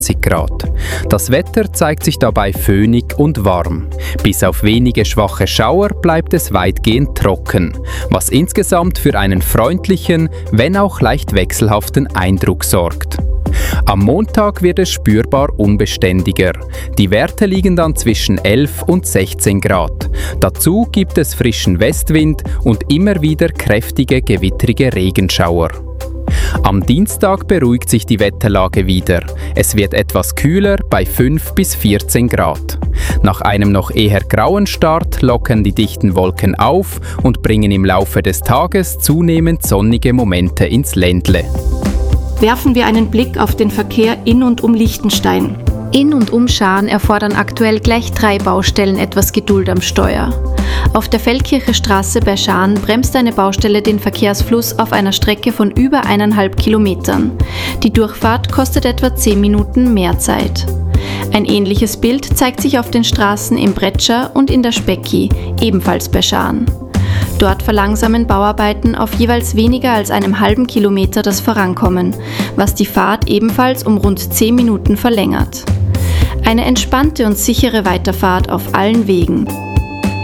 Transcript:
Grad. Das Wetter zeigt sich dabei föhnig und warm. Bis auf wenige schwache Schauer bleibt es weitgehend trocken, was insgesamt für einen freundlichen, wenn auch leicht wechselhaften Eindruck sorgt. Am Montag wird es spürbar unbeständiger. Die Werte liegen dann zwischen 11 und 16 Grad. Dazu gibt es frischen Westwind und immer wieder kräftige gewittrige Regenschauer. Am Dienstag beruhigt sich die Wetterlage wieder. Es wird etwas kühler bei 5 bis 14 Grad. Nach einem noch eher grauen Start lockern die dichten Wolken auf und bringen im Laufe des Tages zunehmend sonnige Momente ins Ländle. Werfen wir einen Blick auf den Verkehr in und um Liechtenstein. In und um Schaan erfordern aktuell gleich 3 Baustellen etwas Geduld am Steuer. Auf der Feldkircher Straße bei Schaan bremst eine Baustelle den Verkehrsfluss auf einer Strecke von über 1,5 Kilometern. Die Durchfahrt kostet etwa 10 Minuten mehr Zeit. Ein ähnliches Bild zeigt sich auf den Straßen im Bretscher und in der Specki, ebenfalls bei Schaan. Dort verlangsamen Bauarbeiten auf jeweils weniger als einem halben Kilometer das Vorankommen, was die Fahrt ebenfalls um rund 10 Minuten verlängert. Eine entspannte und sichere Weiterfahrt auf allen Wegen.